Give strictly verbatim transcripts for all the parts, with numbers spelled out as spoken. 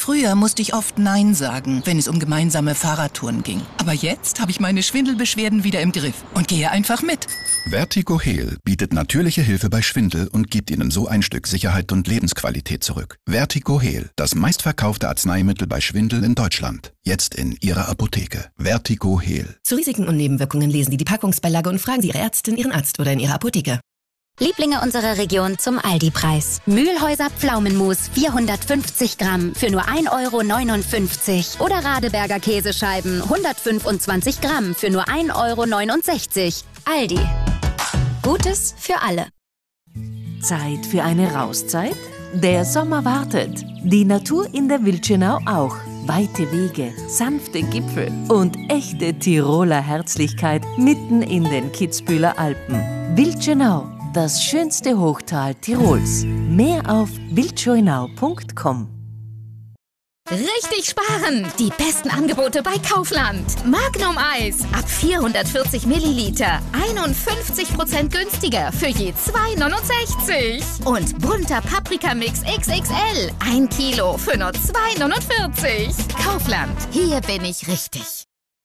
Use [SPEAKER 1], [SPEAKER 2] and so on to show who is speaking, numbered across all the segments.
[SPEAKER 1] Früher musste ich oft Nein sagen, wenn es um gemeinsame Fahrradtouren ging. Aber jetzt habe ich meine Schwindelbeschwerden wieder im Griff und gehe einfach mit.
[SPEAKER 2] Vertigo-Heal bietet natürliche Hilfe bei Schwindel und gibt Ihnen so ein Stück Sicherheit und Lebensqualität zurück. Vertigo-Heal, das meistverkaufte Arzneimittel bei Schwindel in Deutschland. Jetzt in Ihrer Apotheke. Vertigo-Heal.
[SPEAKER 3] Zu Risiken und Nebenwirkungen lesen Sie die Packungsbeilage und fragen Sie Ihre Ärztin, Ihren Arzt oder in Ihrer Apotheke.
[SPEAKER 4] Lieblinge unserer Region zum Aldi-Preis. Mühlhäuser Pflaumenmus vierhundertfünfzig Gramm für nur ein Euro neunundfünfzig. Oder Radeberger Käsescheiben hundertfünfundzwanzig Gramm für nur ein Euro neunundsechzig. Aldi. Gutes für alle.
[SPEAKER 5] Zeit für eine Rauszeit? Der Sommer wartet. Die Natur in der Wildschönau auch. Weite Wege, sanfte Gipfel und echte Tiroler Herzlichkeit mitten in den Kitzbüheler Alpen. Wildschönau, das schönste Hochtal Tirols. Mehr auf wildschönau punkt com.
[SPEAKER 6] Richtig sparen! Die besten Angebote bei Kaufland. Magnum Eis ab vierhundertvierzig Milliliter. einundfünfzig Prozent günstiger für je zwei neunundsechzig. Und bunter Paprikamix X X L. ein Kilo für nur zwei neunundvierzig. Kaufland. Hier bin ich richtig.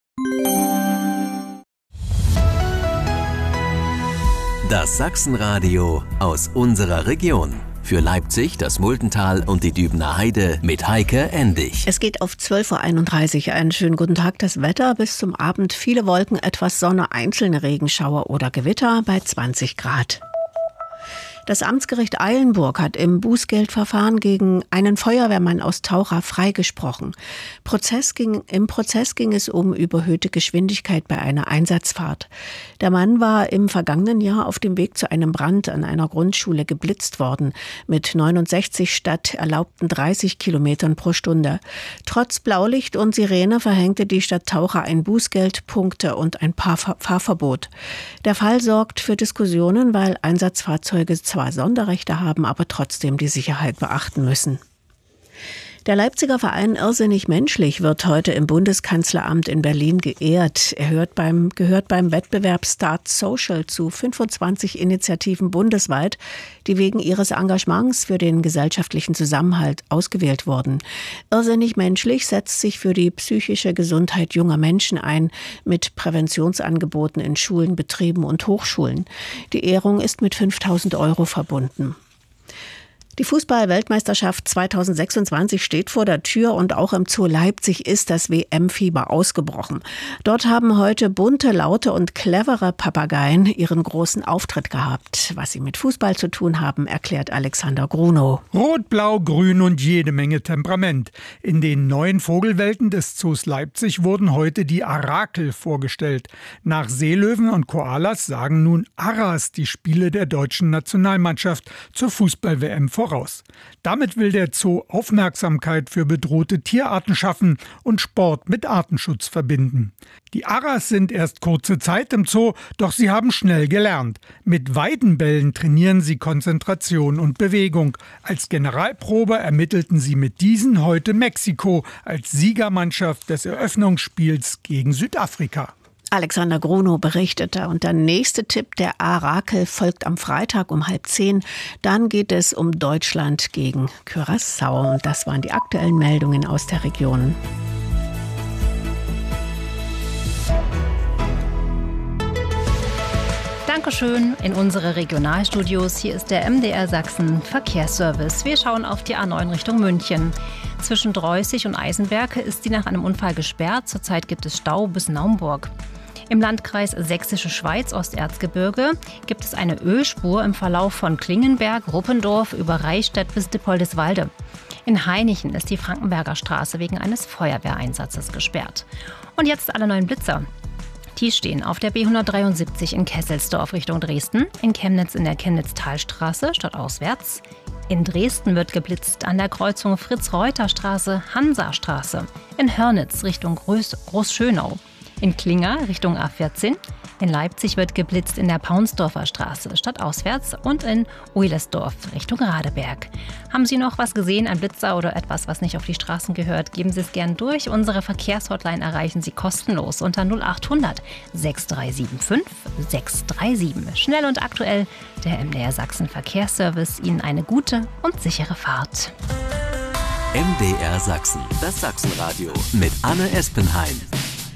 [SPEAKER 7] Das Sachsenradio aus unserer Region. Für Leipzig, das Multental und die Dübener Heide mit Heike Endig.
[SPEAKER 8] Es geht auf zwölf Uhr einunddreißig. Einen schönen guten Tag. Das Wetter bis zum Abend. Viele Wolken, etwas Sonne, einzelne Regenschauer oder Gewitter bei zwanzig Grad. Das Amtsgericht Eilenburg hat im Bußgeldverfahren gegen einen Feuerwehrmann aus Taucha freigesprochen. Prozess ging, im Prozess ging es um überhöhte Geschwindigkeit bei einer Einsatzfahrt. Der Mann war im vergangenen Jahr auf dem Weg zu einem Brand an einer Grundschule geblitzt worden, mit neunundsechzig statt erlaubten dreißig Kilometern pro Stunde. Trotz Blaulicht und Sirene verhängte die Stadt Taucha ein Bußgeld, Punkte und ein Fahrverbot. Der Fall sorgt für Diskussionen, weil Einsatzfahrzeuge zwar Sonderrechte haben, aber trotzdem die Sicherheit beachten müssen. Der Leipziger Verein Irrsinnig Menschlich wird heute im Bundeskanzleramt in Berlin geehrt. Er hört beim, gehört beim Wettbewerb Start Social zu fünfundzwanzig Initiativen bundesweit, die wegen ihres Engagements für den gesellschaftlichen Zusammenhalt ausgewählt wurden. Irrsinnig Menschlich setzt sich für die psychische Gesundheit junger Menschen ein, mit Präventionsangeboten in Schulen, Betrieben und Hochschulen. Die Ehrung ist mit fünftausend Euro verbunden. Die Fußball-Weltmeisterschaft zweitausendsechsundzwanzig steht vor der Tür und auch im Zoo Leipzig ist das W M-Fieber ausgebrochen. Dort haben heute bunte, laute und clevere Papageien ihren großen Auftritt gehabt. Was sie mit Fußball zu tun haben, erklärt Alexander Grunow.
[SPEAKER 9] Rot, Blau, Grün und jede Menge Temperament. In den neuen Vogelwelten des Zoos Leipzig wurden heute die Arakel vorgestellt. Nach Seelöwen und Koalas sagen nun Aras die Spiele der deutschen Nationalmannschaft zur Fußball-W M voraus. Damit will der Zoo Aufmerksamkeit für bedrohte Tierarten schaffen und Sport mit Artenschutz verbinden. Die Aras sind erst kurze Zeit im Zoo, doch sie haben schnell gelernt. Mit Weidenbällen trainieren sie Konzentration und Bewegung. Als Generalprobe ermittelten sie mit diesen heute Mexiko als Siegermannschaft des Eröffnungsspiels gegen Südafrika.
[SPEAKER 8] Alexander Grunow berichtete. Und der nächste Tipp, der Arakel, folgt am Freitag um halb zehn. Dann geht es um Deutschland gegen Curaçao. Und das waren die aktuellen Meldungen aus der Region.
[SPEAKER 10] Dankeschön in unsere Regionalstudios. Hier ist der M D R Sachsen Verkehrsservice. Wir schauen auf die A neun Richtung München. Zwischen Dreußig und Eisenberg ist sie nach einem Unfall gesperrt. Zurzeit gibt es Stau bis Naumburg. Im Landkreis Sächsische Schweiz, Osterzgebirge, gibt es eine Ölspur im Verlauf von Klingenberg, Ruppendorf über Reichstätt bis Dippoldiswalde. In Hainichen ist die Frankenberger Straße wegen eines Feuerwehreinsatzes gesperrt. Und jetzt alle neuen Blitzer. Die stehen auf der B hundertdreiundsiebzig in Kesselsdorf Richtung Dresden, in Chemnitz in der Chemnitz-Talstraße stadtauswärts. In Dresden wird geblitzt an der Kreuzung Fritz-Reuter-Straße, Hansa-Straße. In Hörnitz Richtung Groß- Großschönau. In Klinger Richtung A vierzehn. In Leipzig wird geblitzt in der Paunsdorfer Straße stadtauswärts und in Ohlesdorf Richtung Radeberg. Haben Sie noch was gesehen, ein Blitzer oder etwas, was nicht auf die Straßen gehört? Geben Sie es gern durch. Unsere Verkehrshotline erreichen Sie kostenlos unter null achthundert sechs drei sieben fünf sechs drei sieben. Schnell und aktuell, der M D R Sachsen Verkehrsservice. Ihnen eine gute und sichere Fahrt.
[SPEAKER 7] M D R Sachsen, das Sachsenradio mit Anne Espenheim.